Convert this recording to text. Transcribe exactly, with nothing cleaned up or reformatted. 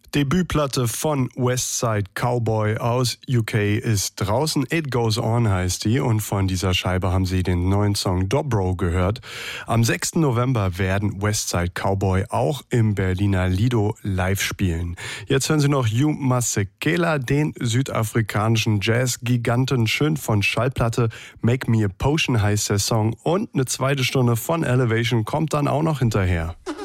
Debütplatte von Westside Cowboy aus U K ist draußen. It Goes On heißt die und von dieser Scheibe haben Sie den neuen Song Dobro gehört. Am sechsten November werden Westside Cowboy auch im Berliner Lido live spielen. Jetzt hören Sie noch Hugh Masekela, den südafrikanischen Jazz-Giganten, schön von Schallplatte. Make Me a Potion heißt der Song und eine zweite Stunde von Elevation kommt dann auch noch hinterher.